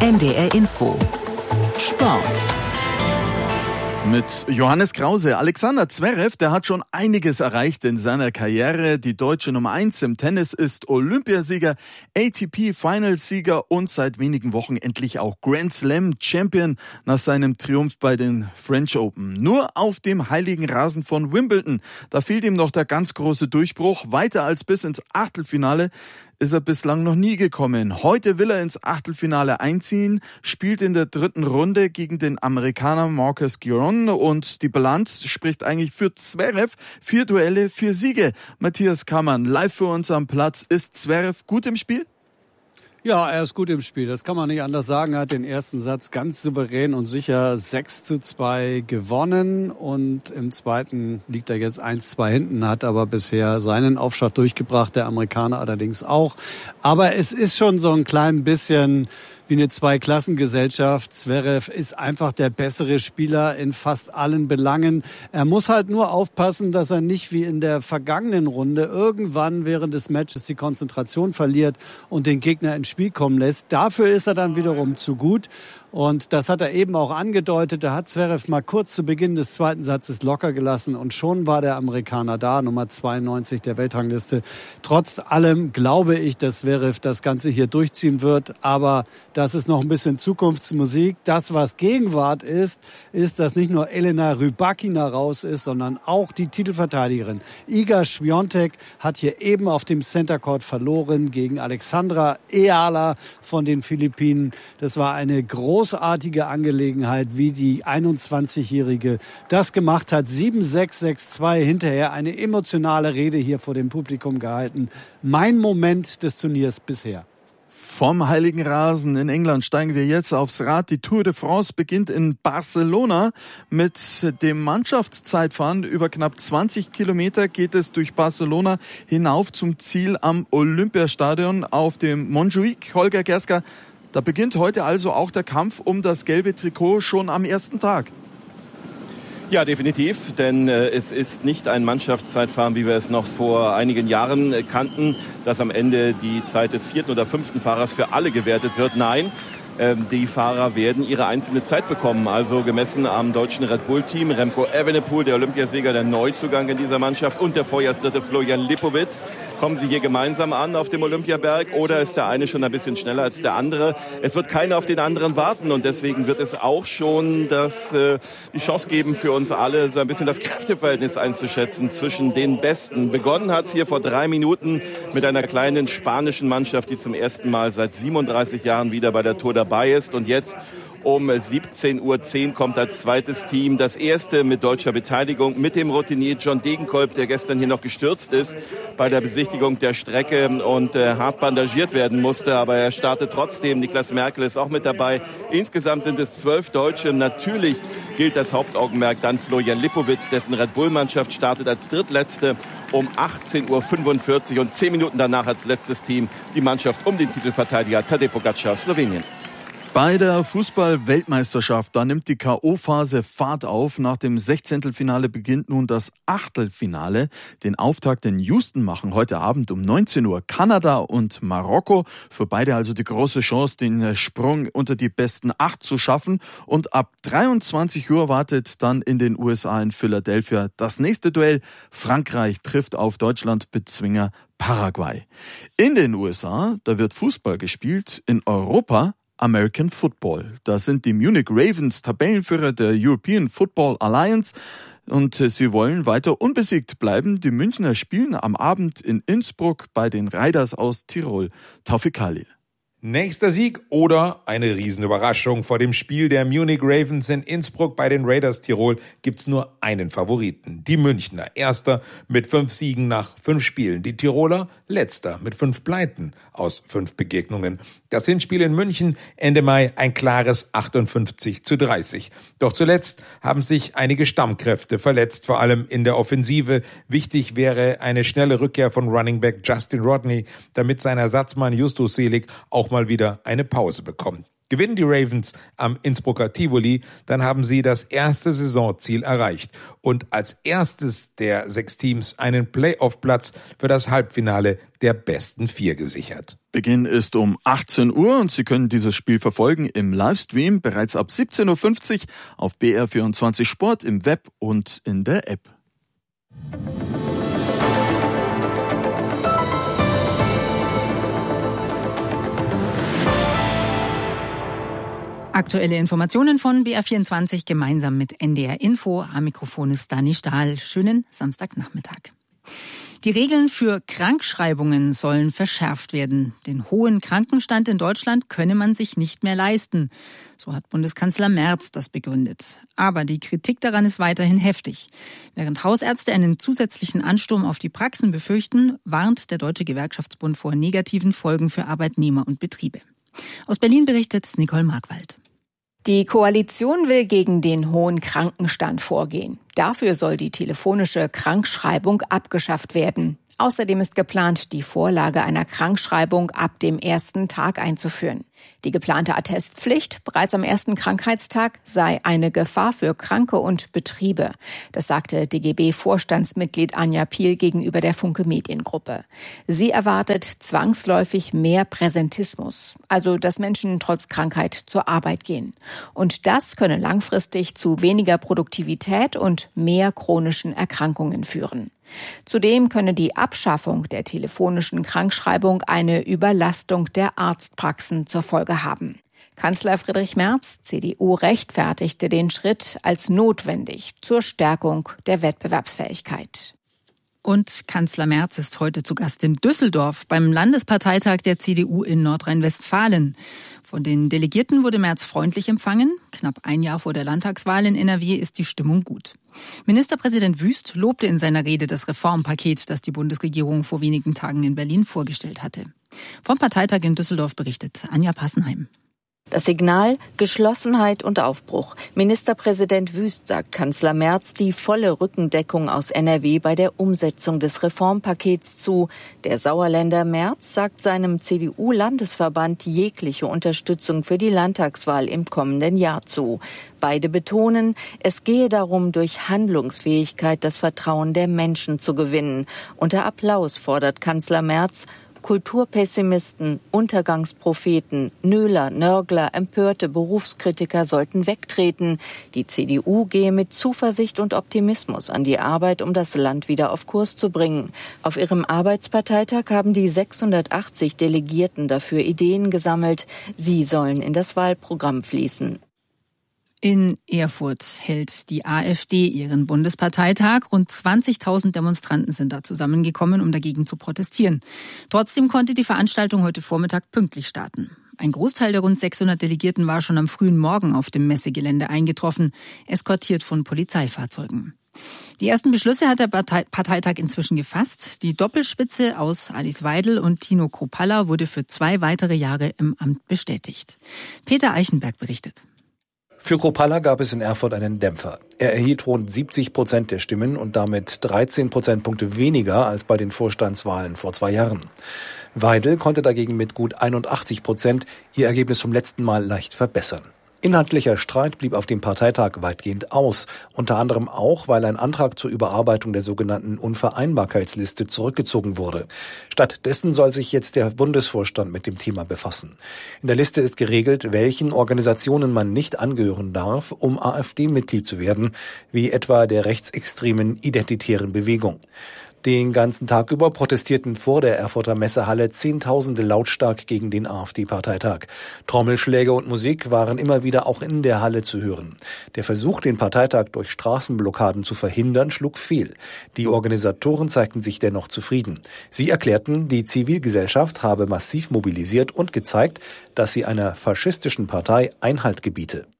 NDR Info Sport mit Johannes Krause. Alexander Zverev, der hat schon einiges erreicht in seiner Karriere. Die deutsche Nummer 1 im Tennis ist Olympiasieger, ATP-Finalsieger und seit wenigen Wochen endlich auch Grand Slam Champion nach seinem Triumph bei den French Open. Nur auf dem heiligen Rasen von Wimbledon, da fehlt ihm noch der ganz große Durchbruch. Weiter als bis ins Achtelfinale ist er bislang noch nie gekommen. Heute will er ins Achtelfinale einziehen, spielt in der dritten Runde gegen den Amerikaner Marcus Giron und die Bilanz spricht eigentlich für Zverev. 4 Duelle, 4 Siege. Matthias Kammann, live für uns am Platz. Ist Zverev gut im Spiel? Ja, er ist gut im Spiel. Das kann man nicht anders sagen. Er hat den ersten Satz ganz souverän und sicher 6:2 gewonnen. Und im zweiten liegt er jetzt 1:2 hinten, hat aber bisher seinen Aufschlag durchgebracht, der Amerikaner allerdings auch. Aber es ist schon so ein klein bisschen wie eine Zweiklassengesellschaft. Zverev ist einfach der bessere Spieler in fast allen Belangen. Er muss halt nur aufpassen, dass er nicht wie in der vergangenen Runde irgendwann während des Matches die Konzentration verliert und den Gegner ins Spiel kommen lässt. Dafür ist er dann wiederum zu gut. Und das hat er eben auch angedeutet. Da hat Zverev mal kurz zu Beginn des zweiten Satzes locker gelassen und schon war der Amerikaner da, Nummer 92 der Weltrangliste. Trotz allem glaube ich, dass Zverev das Ganze hier durchziehen wird. Aber das ist noch ein bisschen Zukunftsmusik. Das, was Gegenwart ist, dass nicht nur Elena Rybakina raus ist, sondern auch die Titelverteidigerin Iga Świątek hat hier eben auf dem Center Court verloren gegen Alexandra Eala von den Philippinen. Das war eine großartige Angelegenheit, wie die 21-Jährige das gemacht hat. 7:6, 6:2 hinterher. Eine emotionale Rede hier vor dem Publikum gehalten. Mein Moment des Turniers bisher. Vom heiligen Rasen in England steigen wir jetzt aufs Rad. Die Tour de France beginnt in Barcelona mit dem Mannschaftszeitfahren. Über knapp 20 Kilometer geht es durch Barcelona hinauf zum Ziel am Olympiastadion auf dem Montjuïc. Holger Gerska, da beginnt heute also auch der Kampf um das gelbe Trikot schon am ersten Tag. Ja, definitiv, denn es ist nicht ein Mannschaftszeitfahren, wie wir es noch vor einigen Jahren kannten, dass am Ende die Zeit des 4. oder 5. Fahrers für alle gewertet wird. Nein, die Fahrer werden ihre einzelne Zeit bekommen. Also gemessen am deutschen Red Bull-Team, Remco Evenepoel, der Olympiasieger, der Neuzugang in dieser Mannschaft, und der Vorjahresdritte Florian Lipowitz. Kommen sie hier gemeinsam an auf dem Olympiaberg oder ist der eine schon ein bisschen schneller als der andere? Es wird keiner auf den anderen warten und deswegen wird es auch schon die Chance geben für uns alle, so ein bisschen das Kräfteverhältnis einzuschätzen zwischen den Besten. Begonnen hat es hier vor 3 Minuten mit einer kleinen spanischen Mannschaft, die zum ersten Mal seit 37 Jahren wieder bei der Tour dabei ist, und jetzt um 17:10 Uhr kommt als zweites Team das erste mit deutscher Beteiligung mit dem Routinier John Degenkolb, der gestern hier noch gestürzt ist bei der Besichtigung der Strecke und hart bandagiert werden musste. Aber er startet trotzdem. Niklas Merkel ist auch mit dabei. Insgesamt sind es 12 Deutsche. Natürlich gilt das Hauptaugenmerk dann Florian Lipowitz, dessen Red Bull-Mannschaft startet als drittletzte um 18:45 Uhr und 10 Minuten danach als letztes Team die Mannschaft um den Titelverteidiger Tadej Pogačar aus Slowenien. Bei der Fußball-Weltmeisterschaft, da nimmt die K.O.-Phase Fahrt auf. Nach dem 16. beginnt nun das Achtelfinale. Den Auftakt in Houston machen heute Abend um 19 Uhr Kanada und Marokko. Für beide also die große Chance, den Sprung unter die besten 8 zu schaffen. Und ab 23 Uhr wartet dann in den USA in Philadelphia das nächste Duell. Frankreich trifft auf Deutschland-Bezwinger Paraguay. In den USA, da wird Fußball gespielt. In Europa American Football. Da sind die Munich Ravens Tabellenführer der European Football Alliance und sie wollen weiter unbesiegt bleiben. Die Münchner spielen am Abend in Innsbruck bei den Raiders aus Tirol. Taufik Khalil. Nächster Sieg oder eine Riesenüberraschung. Vor dem Spiel der Munich Ravens in Innsbruck bei den Raiders Tirol gibt's nur einen Favoriten. Die Münchner, Erster mit 5 Siegen nach 5 Spielen. Die Tiroler, Letzter mit 5 Pleiten aus 5 Begegnungen. Das Hinspiel in München Ende Mai ein klares 58:30. Doch zuletzt haben sich einige Stammkräfte verletzt, vor allem in der Offensive. Wichtig wäre eine schnelle Rückkehr von Running Back Justin Rodney, damit sein Ersatzmann Justus Selig auch mal wieder eine Pause bekommt. Gewinnen die Ravens am Innsbrucker Tivoli, dann haben sie das erste Saisonziel erreicht und als erstes der 6 Teams einen Playoff-Platz für das Halbfinale der besten 4 gesichert. Beginn ist um 18 Uhr und Sie können dieses Spiel verfolgen im Livestream bereits ab 17.50 Uhr auf BR24 Sport im Web und in der App. Aktuelle Informationen von BR24 gemeinsam mit NDR Info. Am Mikrofon ist Dani Stahl. Schönen Samstagnachmittag. Die Regeln für Krankschreibungen sollen verschärft werden. Den hohen Krankenstand in Deutschland könne man sich nicht mehr leisten. So hat Bundeskanzler Merz das begründet. Aber die Kritik daran ist weiterhin heftig. Während Hausärzte einen zusätzlichen Ansturm auf die Praxen befürchten, warnt der Deutsche Gewerkschaftsbund vor negativen Folgen für Arbeitnehmer und Betriebe. Aus Berlin berichtet Nicole Markwald. Die Koalition will gegen den hohen Krankenstand vorgehen. Dafür soll die telefonische Krankschreibung abgeschafft werden. Außerdem ist geplant, die Vorlage einer Krankschreibung ab dem ersten Tag einzuführen. Die geplante Attestpflicht bereits am ersten Krankheitstag sei eine Gefahr für Kranke und Betriebe. Das sagte DGB-Vorstandsmitglied Anja Piel gegenüber der Funke Mediengruppe. Sie erwartet zwangsläufig mehr Präsentismus, also dass Menschen trotz Krankheit zur Arbeit gehen. Und das könne langfristig zu weniger Produktivität und mehr chronischen Erkrankungen führen. Zudem könne die Abschaffung der telefonischen Krankschreibung eine Überlastung der Arztpraxen zur Folge haben. Kanzler Friedrich Merz, CDU, rechtfertigte den Schritt als notwendig zur Stärkung der Wettbewerbsfähigkeit. Und Kanzler Merz ist heute zu Gast in Düsseldorf beim Landesparteitag der CDU in Nordrhein-Westfalen. Von den Delegierten wurde Merz freundlich empfangen. Knapp ein Jahr vor der Landtagswahl in NRW ist die Stimmung gut. Ministerpräsident Wüst lobte in seiner Rede das Reformpaket, das die Bundesregierung vor wenigen Tagen in Berlin vorgestellt hatte. Vom Parteitag in Düsseldorf berichtet Anja Passenheim. Das Signal: Geschlossenheit und Aufbruch. Ministerpräsident Wüst sagt Kanzler Merz die volle Rückendeckung aus NRW bei der Umsetzung des Reformpakets zu. Der Sauerländer Merz sagt seinem CDU-Landesverband jegliche Unterstützung für die Landtagswahl im kommenden Jahr zu. Beide betonen, es gehe darum, durch Handlungsfähigkeit das Vertrauen der Menschen zu gewinnen. Unter Applaus fordert Kanzler Merz: Kulturpessimisten, Untergangspropheten, Nöler, Nörgler, empörte Berufskritiker sollten wegtreten. Die CDU gehe mit Zuversicht und Optimismus an die Arbeit, um das Land wieder auf Kurs zu bringen. Auf ihrem Arbeitsparteitag haben die 680 Delegierten dafür Ideen gesammelt. Sie sollen in das Wahlprogramm fließen. In Erfurt hält die AfD ihren Bundesparteitag. Rund 20.000 Demonstranten sind da zusammengekommen, um dagegen zu protestieren. Trotzdem konnte die Veranstaltung heute Vormittag pünktlich starten. Ein Großteil der rund 600 Delegierten war schon am frühen Morgen auf dem Messegelände eingetroffen, eskortiert von Polizeifahrzeugen. Die ersten Beschlüsse hat der Parteitag inzwischen gefasst. Die Doppelspitze aus Alice Weidel und Tino Kruppalla wurde für 2 weitere Jahre im Amt bestätigt. Peter Eichenberg berichtet. Für Kruppalla gab es in Erfurt einen Dämpfer. Er erhielt rund 70% der Stimmen und damit 13 Prozentpunkte weniger als bei den Vorstandswahlen vor 2 Jahren. Weidel konnte dagegen mit gut 81% ihr Ergebnis vom letzten Mal leicht verbessern. Inhaltlicher Streit blieb auf dem Parteitag weitgehend aus, unter anderem auch, weil ein Antrag zur Überarbeitung der sogenannten Unvereinbarkeitsliste zurückgezogen wurde. Stattdessen soll sich jetzt der Bundesvorstand mit dem Thema befassen. In der Liste ist geregelt, welchen Organisationen man nicht angehören darf, um AfD-Mitglied zu werden, wie etwa der rechtsextremen Identitären Bewegung. Den ganzen Tag über protestierten vor der Erfurter Messehalle Zehntausende lautstark gegen den AfD-Parteitag. Trommelschläge und Musik waren immer wieder auch in der Halle zu hören. Der Versuch, den Parteitag durch Straßenblockaden zu verhindern, schlug fehl. Die Organisatoren zeigten sich dennoch zufrieden. Sie erklärten, die Zivilgesellschaft habe massiv mobilisiert und gezeigt, dass sie einer faschistischen Partei Einhalt gebiete.